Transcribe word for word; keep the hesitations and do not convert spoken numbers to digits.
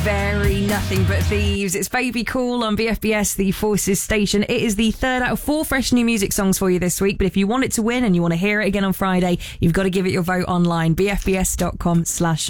Very Nothing But Thieves. It's Baby Cool on B F B S, the Forces station. It is the third out of four fresh new music songs for you this week. But if you want it to win and you want to hear it again on Friday, you've got to give it your vote online. B F B S dot com slash